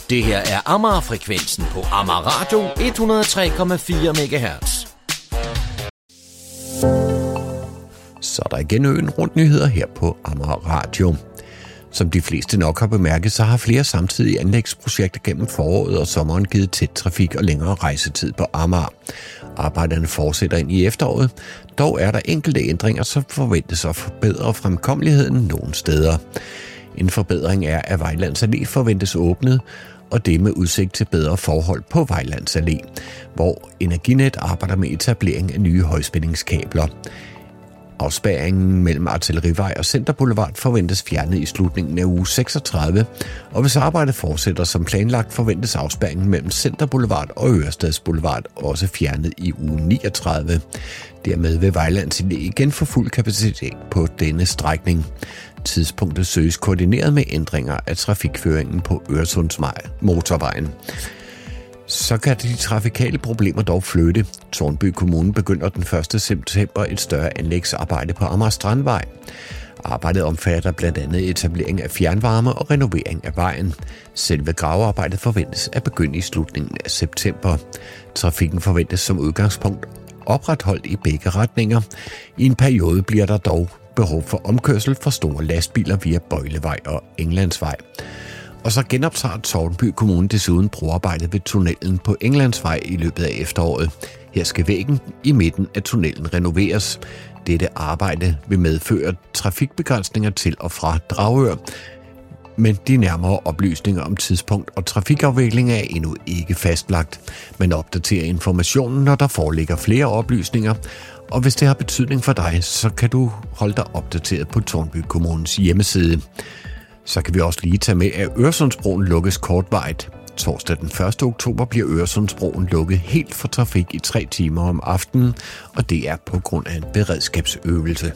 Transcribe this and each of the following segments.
Det her er Amager-frekvensen på Amager Radio 103,4 MHz. Så er der igen øen rundt nyheder her på Amager Radio. Som de fleste nok har bemærket, så har flere samtidige anlægsprojekter gennem foråret og sommeren givet tæt trafik og længere rejsetid på Amager. Arbejderne fortsætter ind i efteråret, dog er der enkelte ændringer, som forventes at forbedre fremkommeligheden nogle steder. En forbedring er, at Vejlands Allé forventes åbnet, og det med udsigt til bedre forhold på Vejlands Allé, hvor Energinet arbejder med etablering af nye højspændingskabler. Afspærringen mellem Artillerivej og Centerboulevard forventes fjernet i slutningen af uge 36, og hvis arbejdet fortsætter som planlagt, forventes afspærringen mellem Centerboulevard og Ørestads Boulevard også fjernet i uge 39. Dermed vil Vejlands Allé igen få fuld kapacitet på denne strækning. Tidspunktet søges koordineret med ændringer af trafikføringen på Øresundsmotorvejen. Så kan de trafikale problemer dog flytte. Tårnby Kommune begynder den 1. september et større anlægsarbejde på Amager Strandvej. Arbejdet omfatter blandt andet etablering af fjernvarme og renovering af vejen. Selve gravearbejdet forventes at begynde i slutningen af september. Trafikken forventes som udgangspunkt opretholdt i begge retninger. I en periode bliver der dog behov for omkørsel for store lastbiler via Bøjlevej og Englandsvej. Og så genoptager Tårnby Kommune desuden broarbejdet ved tunnelen på Englandsvej i løbet af efteråret. Her skal væggen i midten af tunnelen renoveres. Dette arbejde vil medføre trafikbegrænsninger til og fra Dragør. Men de nærmere oplysninger om tidspunkt og trafikafvikling er endnu ikke fastlagt. Man opdaterer informationen, når der foreligger flere oplysninger. Og hvis det har betydning for dig, så kan du holde dig opdateret på Tårnby Kommunes hjemmeside. Så kan vi også lige tage med, at Øresundsbroen lukkes kortvarigt. Torsdag den 1. oktober bliver Øresundsbroen lukket helt for trafik i 3 timer om aftenen, og det er på grund af en beredskabsøvelse.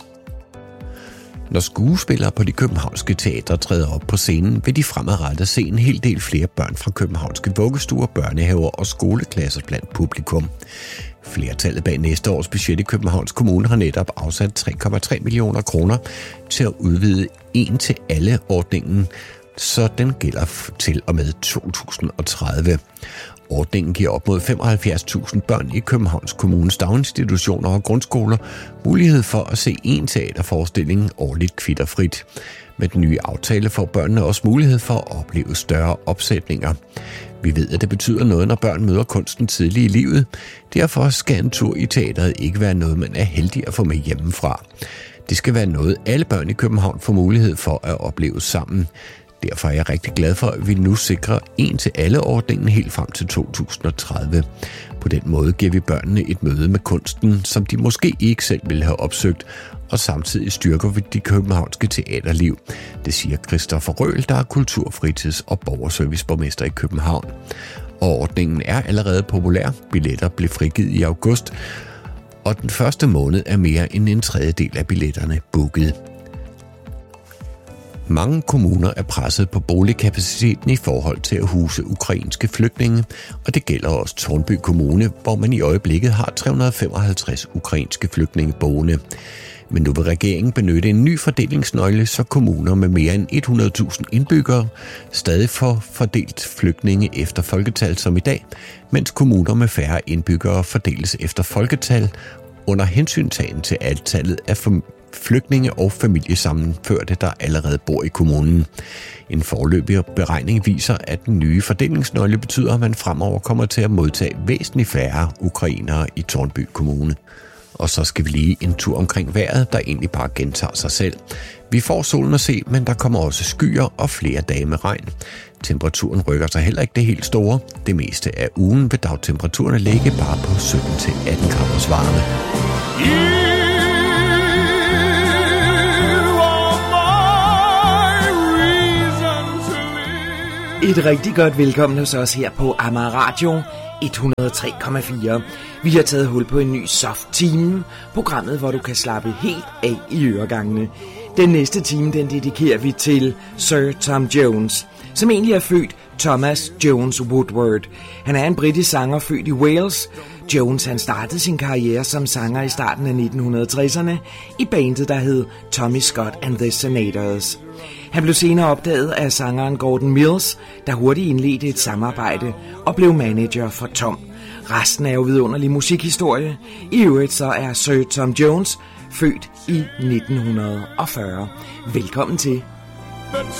Når skuespillere på de københavnske teatre træder op på scenen, vil de fremadrettet se en hel del flere børn fra københavnske vuggestuer, børnehaver og skoleklasser blandt publikum. Flertallet bag næste års budget i Københavns Kommune har netop afsat 3,3 millioner kroner til at udvide en til alle ordningen, så den gælder til og med 2030. Ordningen giver op mod 75.000 børn i Københavns Kommunes daginstitutioner og grundskoler mulighed for at se en teaterforestilling årligt kvitterfrit. Med den nye aftale får børnene også mulighed for at opleve større opsætninger. Vi ved, at det betyder noget, når børn møder kunsten tidligt i livet. Derfor skal en tur i teateret ikke være noget, man er heldig at få med hjemmefra. Det skal være noget, alle børn i København får mulighed for at opleve sammen. Derfor er jeg rigtig glad for, at vi nu sikrer en til alle ordningen helt frem til 2030. På den måde giver vi børnene et møde med kunsten, som de måske ikke selv ville have opsøgt, og samtidig styrker vi de københavnske teaterliv. Det siger Christoffer Røhl, der er kulturfritids- og borgerserviceborgmester i København. Og ordningen er allerede populær. Billetter blev frigivet i august, og den første måned er mere end en tredjedel af billetterne booket. Mange kommuner er presset på boligkapaciteten i forhold til at huse ukrainske flygtninge, og det gælder også Tårnby Kommune, hvor man i øjeblikket har 355 ukrainske flygtninge boende. Men nu vil regeringen benytte en ny fordelingsnøgle, så kommuner med mere end 100.000 indbyggere stadig får fordelt flygtninge efter folketal som i dag, mens kommuner med færre indbyggere fordeles efter folketal under hensyntagen til antallet af flygtninge og familiesammenførte, der allerede bor i kommunen. En foreløbig beregning viser, at den nye fordelingsnøgle betyder, at man fremover kommer til at modtage væsentligt færre ukrainere i Tårnby Kommune. Og så skal vi lige en tur omkring vejret, der egentlig bare gentager sig selv. Vi får solen at se, men der kommer også skyer og flere dage med regn. Temperaturen rykker sig heller ikke det helt store. Det meste af ugen vil dagtemperaturerne ligge bare på 17-18 graders varme. Et rigtig godt velkommen hos os her på Amager Radio 103,4. Vi har taget hul på en ny soft time, programmet hvor du kan slappe helt af i øregangene. Den næste time, den dedikerer vi til Sir Tom Jones, som egentlig er født Thomas Jones Woodward. Han er en britisk sanger født i Wales. Jones han startede sin karriere som sanger i starten af 1960'erne i bandet, der hed Tommy Scott and the Senators. Han blev senere opdaget af sangeren Gordon Mills, der hurtigt indledte et samarbejde og blev manager for Tom. Resten er jo vidunderlig musikhistorie. I øvrigt så er Sir Tom Jones født i 1940. Velkommen til.